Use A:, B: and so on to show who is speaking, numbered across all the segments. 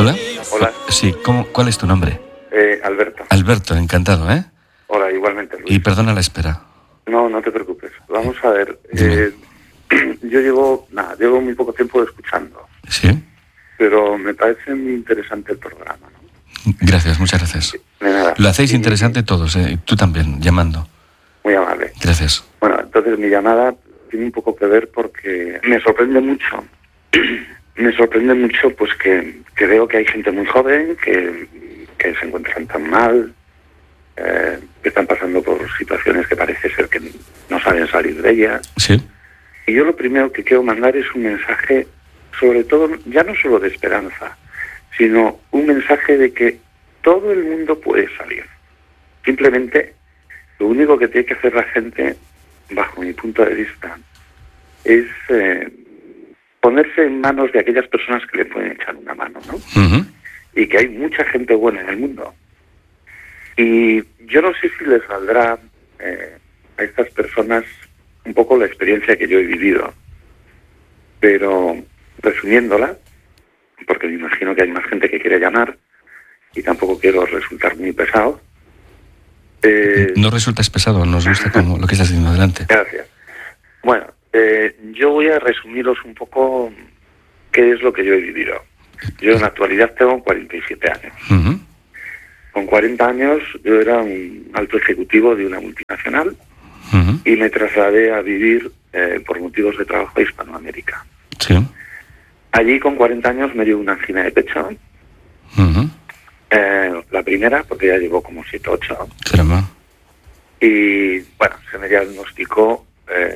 A: Hola.
B: Hola.
A: Sí, ¿cuál es tu nombre?
B: Alberto.
A: Alberto, encantado, ¿eh?
B: Hola, igualmente, Luis.
A: Y perdona la espera.
B: No, no te preocupes. Vamos a ver.
A: Dime.
B: Yo llevo muy poco tiempo escuchando,
A: Sí.
B: pero me parece muy interesante el programa, ¿no?
A: Gracias, muchas gracias.
B: De nada.
A: Lo hacéis
B: Y-
A: interesante todos, ¿eh? Y tú también, llamando.
B: Muy amable.
A: Gracias.
B: Bueno, entonces mi llamada tiene un poco que ver porque me sorprende mucho. Me sorprende mucho pues que veo que hay gente muy joven que se encuentran tan mal, que están pasando por situaciones que parece ser que no saben salir de ellas.
A: Sí.
B: Y yo lo primero que quiero mandar es un mensaje, sobre todo, ya no solo de esperanza, sino un mensaje de que todo el mundo puede salir. Simplemente, lo único que tiene que hacer la gente, bajo mi punto de vista, es ponerse en manos de aquellas personas que le pueden echar una mano, ¿no?
A: Ujú.
B: Y que hay mucha gente buena en el mundo. Y yo no sé si les valdrá a estas personas un poco la experiencia que yo he vivido, pero resumiéndola, porque me imagino que hay más gente que quiere llamar y tampoco quiero resultar muy pesado.
A: No resultas pesado, nos gusta como lo que estás haciendo. Adelante.
B: Gracias. Bueno, yo voy a resumiros un poco qué es lo que yo he vivido. Yo en la actualidad tengo 47 años.
A: Ujú.
B: Con 40 años yo era un alto ejecutivo de una multinacional
A: Ujú.
B: y me trasladé a vivir por motivos de trabajo a Hispanoamérica.
A: Sí.
B: Allí con 40 años me dio una angina de pecho.
A: Ujú.
B: La primera, porque ya llevo como 7 o 8.
A: Caramba.
B: Y bueno, se me diagnosticó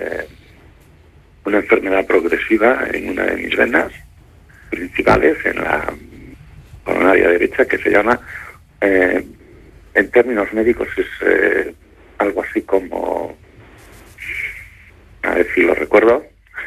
B: una enfermedad progresiva en una de mis venas principales, en la coronaria derecha, que se llama, en términos médicos, es algo así como, a ver si lo recuerdo,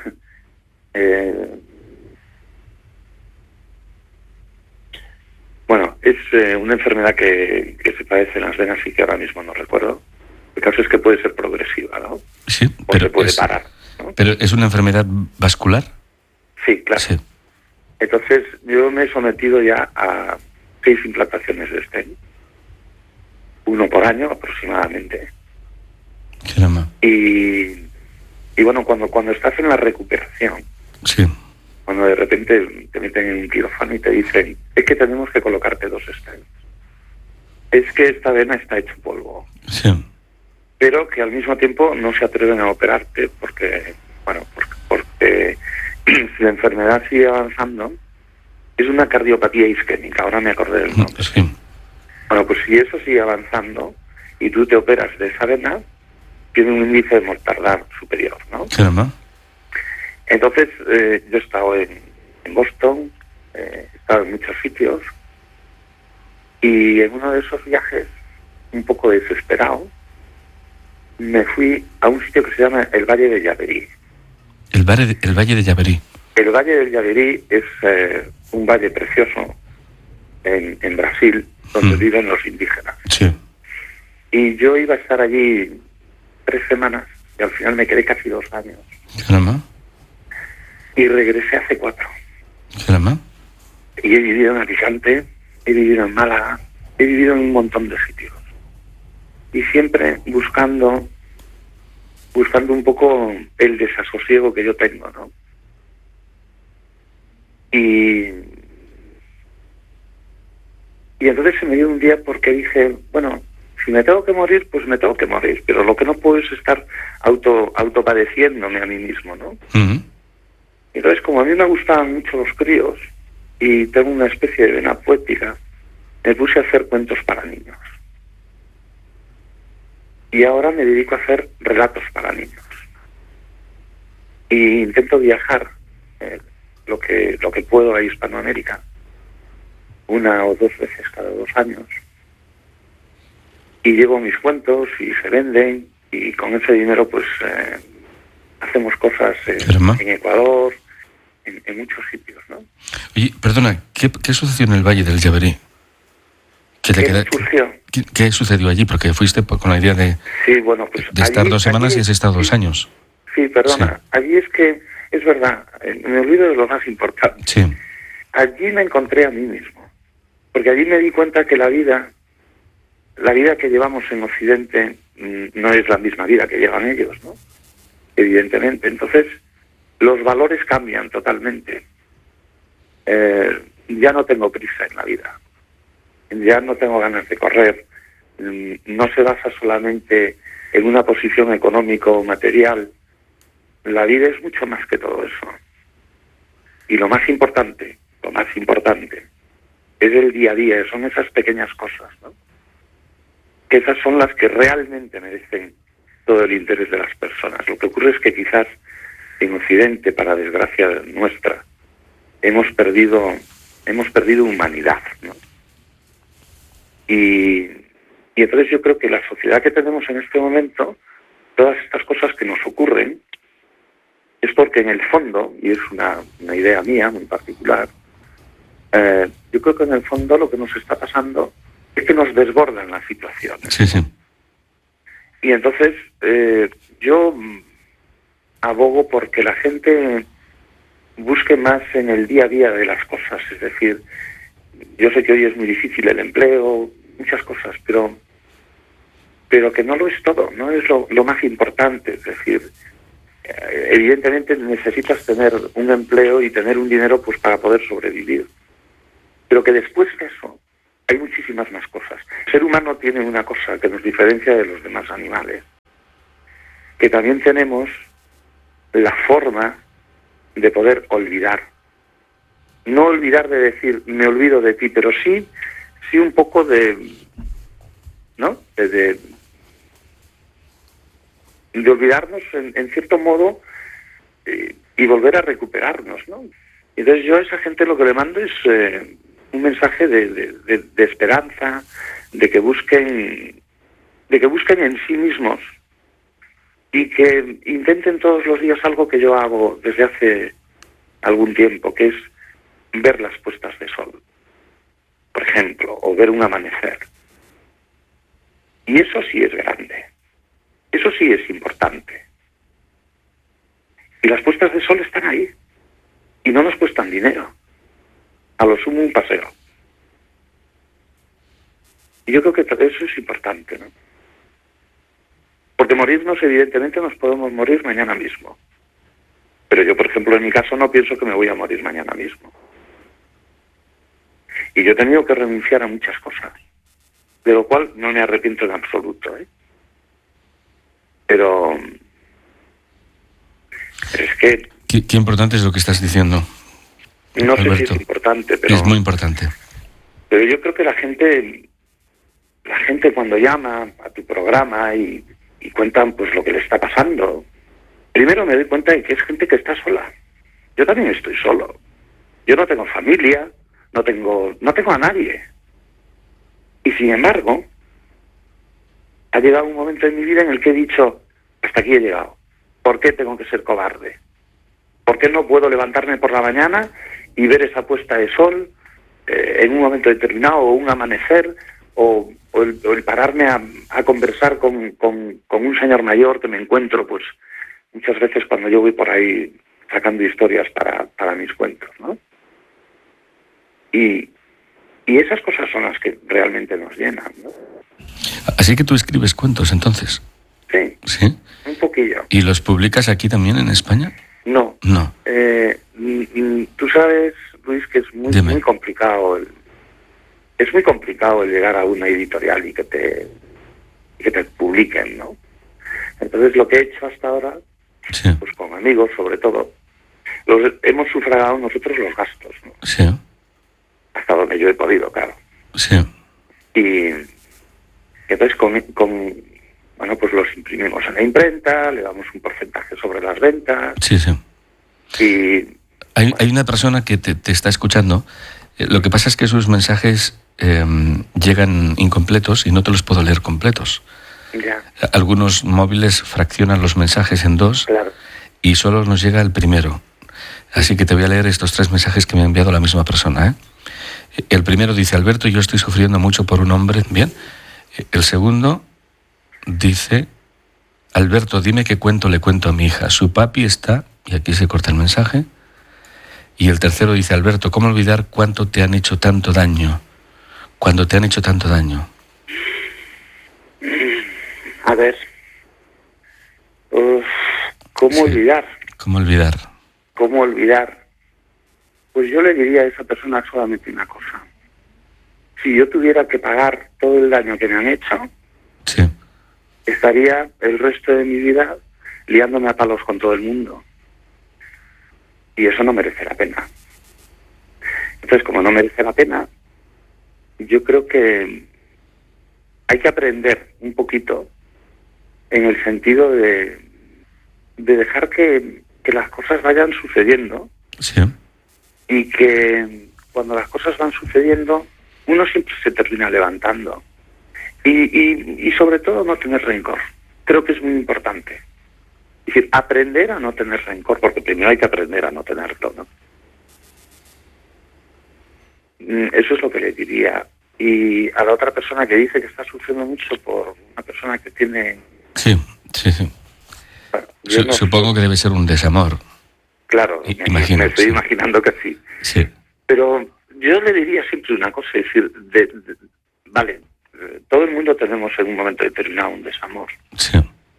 B: bueno, es una enfermedad que se padece en las venas y que ahora mismo no recuerdo. El caso es que puede ser progresiva, ¿no?
A: Sí,
B: O se puede parar, ¿no?
A: pero ¿es una enfermedad vascular?
B: Sí, claro.
A: Sí.
B: Entonces, yo me he sometido ya a 6 implantaciones de stent, 1 por año aproximadamente.
A: Caramba.
B: Y bueno, cuando estás en la recuperación,
A: Sí.
B: cuando de repente te meten en un quirófano y te dicen, es que tenemos que colocarte 2 stents, es que esta vena está hecha polvo,
A: Sí.
B: pero que al mismo tiempo no se atreven a operarte porque si la enfermedad sigue avanzando, es una cardiopatía isquémica, ahora me acordé del nombre.
A: Sí.
B: Bueno, pues si eso sigue avanzando y tú te operas de esa vena, tiene un índice de mortalidad superior, ¿no?
A: Caramba.
B: Entonces, yo he estado en Boston, he estado en muchos sitios, y en uno de esos viajes, un poco desesperado, me fui a un sitio que se llama el Valle de Yaberí.
A: El Valle de Yaberí.
B: El Valle del Yaberí es un valle precioso en Brasil, donde viven los indígenas.
A: Sí.
B: Y yo iba a estar allí 3 semanas, y al final me quedé casi 2 años.
A: Caramba.
B: Y regresé hace 4.
A: Caramba.
B: Y he vivido en Alicante, he vivido en Málaga, he vivido en un montón de sitios. Y siempre buscando un poco el desasosiego que yo tengo, ¿no? Y entonces se me dio un día porque dije, bueno, si me tengo que morir, pues me tengo que morir, pero lo que no puedo es estar autopadeciéndome a mí mismo, ¿no?
A: Ujú.
B: Entonces, como a mí me gustaban mucho los críos y tengo una especie de vena poética, me puse a hacer cuentos para niños. Y ahora me dedico a hacer relatos para niños. Y intento viajar lo que puedo a Hispanoamérica, 1 o 2 veces cada 2 años. Y llevo mis cuentos y se venden, y con ese dinero pues hacemos cosas en Ecuador, en muchos sitios, ¿no?
A: Oye, perdona, ¿qué sucedió en el Valle del Yaberí? ¿Qué sucedió allí? Porque fuiste con la idea de,
B: sí, bueno, pues
A: de estar 2 semanas
B: allí,
A: y has estado 2 años.
B: Sí, perdona. Sí. Allí es que, es verdad, me olvido de lo más importante.
A: Sí.
B: Allí me encontré a mí mismo. Porque allí me di cuenta que la vida que llevamos en Occidente no es la misma vida que llevan ellos, ¿no? Evidentemente. Entonces, los valores cambian totalmente. Ya no tengo prisa en la vida. Ya no tengo ganas de correr. No se basa solamente en una posición económica o material. La vida es mucho más que todo eso. Y lo más importante es el día a día, son esas pequeñas cosas, ¿no? Que esas son las que realmente merecen todo el interés de las personas. Lo que ocurre es que quizás en Occidente, para desgracia nuestra, hemos perdido humanidad, ¿no? Y entonces yo creo que la sociedad que tenemos en este momento, todas estas cosas que nos ocurren, es porque en el fondo, y es una idea mía muy particular, yo creo que en el fondo lo que nos está pasando es que nos desbordan las situaciones.
A: Sí, sí.
B: Y entonces yo abogo porque la gente busque más en el día a día de las cosas. Es decir, yo sé que hoy es muy difícil el empleo, muchas cosas, pero que no lo es todo, no es lo más importante. Es decir, evidentemente necesitas tener un empleo y tener un dinero pues para poder sobrevivir. Pero que después de eso hay muchísimas más cosas. El ser humano tiene una cosa que nos diferencia de los demás animales, que también tenemos la forma de poder olvidar. No olvidar de decir, me olvido de ti, pero sí un poco de, ¿no? De olvidarnos en cierto modo y volver a recuperarnos, ¿no? Entonces yo a esa gente lo que le mando es un mensaje de esperanza, de que busquen en sí mismos y que intenten todos los días algo que yo hago desde hace algún tiempo, que es ver las puestas de sol, por ejemplo, o ver un amanecer. Y eso sí es grande, eso sí es importante. Y las puestas de sol están ahí y no nos cuestan dinero. A lo sumo un paseo. Y yo creo que eso es importante, ¿no? Porque morirnos, evidentemente, nos podemos morir mañana mismo. Pero yo, por ejemplo, en mi caso, no pienso que me voy a morir mañana mismo. Y yo he tenido que renunciar a muchas cosas, de lo cual no me arrepiento en absoluto, ¿eh? Pero es que...
A: Qué importante es lo que estás diciendo.
B: No sé
A: Alberto,
B: si es importante, pero...
A: Es muy importante.
B: Pero yo creo que la gente cuando llama a tu programa y cuentan pues lo que le está pasando, primero me doy cuenta de que es gente que está sola. Yo también estoy solo. Yo no tengo familia, no tengo a nadie. Y sin embargo, ha llegado un momento en mi vida en el que he dicho, hasta aquí he llegado. ¿Por qué tengo que ser cobarde? ¿Por qué no puedo levantarme por la mañana y ver esa puesta de sol en un momento determinado, o un amanecer, o el pararme a conversar con un señor mayor que me encuentro pues muchas veces cuando yo voy por ahí sacando historias para mis cuentos, ¿no? Y esas cosas son las que realmente nos llenan, ¿no?
A: Así que tú escribes cuentos, entonces.
B: Sí.
A: ¿Sí?
B: Un poquillo.
A: ¿Y los publicas aquí también, en España?
B: No.
A: No.
B: Tú sabes, Luis, que es muy complicado es muy complicado el llegar a una editorial y que te publiquen, ¿no? Entonces lo que he hecho hasta ahora,
A: sí,
B: pues con amigos sobre todo, hemos sufragado nosotros los gastos, ¿no?
A: Sí.
B: Hasta donde yo he podido, claro.
A: Sí.
B: Y entonces bueno, pues los imprimimos en la imprenta, le damos un porcentaje sobre las ventas.
A: Sí, sí.
B: Y
A: hay una persona que te está escuchando. Lo que pasa es que sus mensajes llegan incompletos y no te los puedo leer completos.
B: ya.
A: Algunos móviles fraccionan los mensajes en dos,
B: Claro.
A: y solo nos llega el primero. Así que te voy a leer estos 3 mensajes que me ha enviado la misma persona, ¿eh? El primero dice: Alberto, yo estoy sufriendo mucho por un hombre. Bien. El segundo dice: Alberto, dime qué cuento le cuento a mi hija. Su papi está... Y aquí se corta el mensaje. Y el tercero dice: Alberto, ¿cómo olvidar cuánto te han hecho tanto daño? cuando te han hecho tanto daño?
B: A ver, ¿cómo olvidar?
A: ¿Cómo olvidar?
B: ¿Cómo olvidar? Pues yo le diría a esa persona solamente una cosa. Si yo tuviera que pagar todo el daño que me han hecho,
A: sí,
B: estaría el resto de mi vida liándome a palos con todo el mundo. Y eso no merece la pena. Entonces, como no merece la pena, yo creo que hay que aprender un poquito en el sentido de dejar que las cosas vayan sucediendo.
A: Sí.
B: Y que cuando las cosas van sucediendo, uno siempre se termina levantando. Y sobre todo no tener rencor. Creo que es muy importante. Es decir, aprender a no tener rencor, porque primero hay que aprender a no tenerlo, ¿no? Eso es lo que le diría. Y a la otra persona que dice que está sufriendo mucho por una persona que tiene...
A: Sí. Bueno, supongo que debe ser un desamor.
B: Claro, me estoy imaginando que sí.
A: Sí.
B: Pero yo le diría siempre una cosa, es decir, vale, todo el mundo tenemos en un momento determinado un desamor.
A: Sí.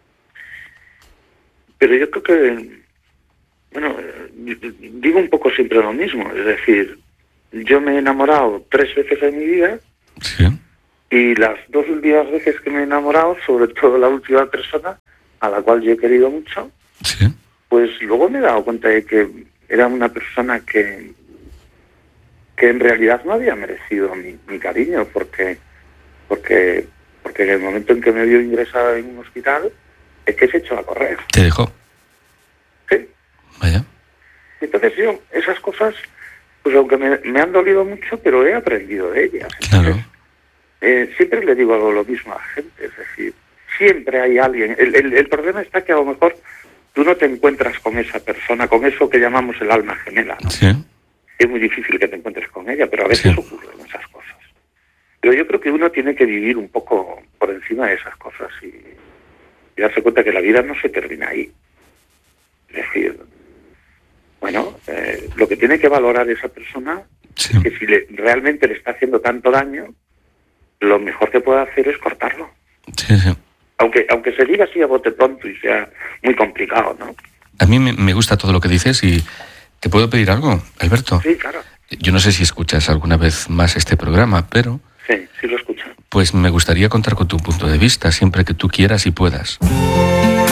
B: Pero yo creo que, bueno, digo un poco siempre lo mismo, es decir, yo me he enamorado 3 veces en mi vida.
A: Sí.
B: Y las 2 últimas veces que me he enamorado, sobre todo la última persona, a la cual yo he querido mucho,
A: sí,
B: pues luego me he dado cuenta de que era una persona que en realidad no había merecido mi cariño, porque en el momento en que me vio ingresado en un hospital, es que se echó a correr.
A: ¿Te dejó?
B: Sí.
A: Vaya.
B: Entonces yo, esas cosas, pues aunque me han dolido mucho, pero he aprendido de ellas.
A: Claro.
B: Entonces, siempre le digo lo mismo a la gente, es decir, siempre hay alguien. El problema está que a lo mejor tú no te encuentras con esa persona, con eso que llamamos el alma gemela, ¿no?
A: Sí.
B: Es muy difícil que te encuentres con ella, pero a veces ocurren esas cosas. Pero yo creo que uno tiene que vivir un poco por encima de esas cosas y darse cuenta que la vida no se termina ahí. Es decir, bueno, lo que tiene que valorar esa persona es que si realmente le está haciendo tanto daño, lo mejor que puede hacer es cortarlo.
A: Sí.
B: Aunque se diga así a bote pronto y sea muy complicado, ¿no?
A: A mí me gusta todo lo que dices y ¿te puedo pedir algo, Alberto?
B: Sí, claro.
A: Yo no sé si escuchas alguna vez más este programa, pero...
B: Sí lo escucho.
A: Pues me gustaría contar con tu punto de vista siempre que tú quieras y puedas.